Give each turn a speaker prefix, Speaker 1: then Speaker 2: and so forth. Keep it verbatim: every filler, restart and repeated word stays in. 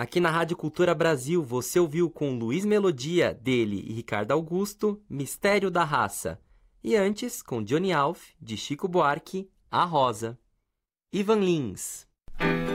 Speaker 1: Aqui na Rádio Cultura Brasil, você ouviu com Luiz Melodia, dele e Ricardo Augusto, Mistério da Raça. E antes, com Johnny Alf, de Chico Buarque, A Rosa. Ivan Lins.